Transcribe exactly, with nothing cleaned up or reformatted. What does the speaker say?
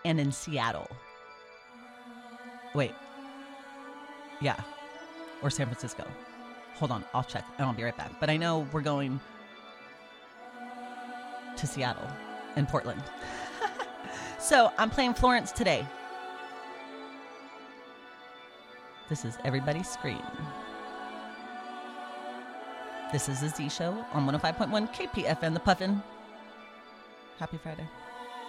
and in Seattle. Wait. Yeah. Or San Francisco. Hold on. I'll check and I'll be right back. But I know we're going to Seattle and Portland. So I'm playing Florence today. This is Everybody's Scream. This is the Z Show on one oh five point one K P F N The Puffin. Happy Friday.